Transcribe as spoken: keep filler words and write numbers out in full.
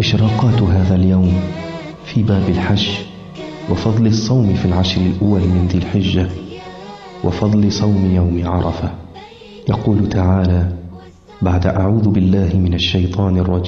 إشراقات هذا اليوم في باب الحج، وفضل الصوم في العشر الأول من ذي الحجة، وفضل صوم يوم عرفة. يقول تعالى بعد أعوذ بالله من الشيطان الرجيم: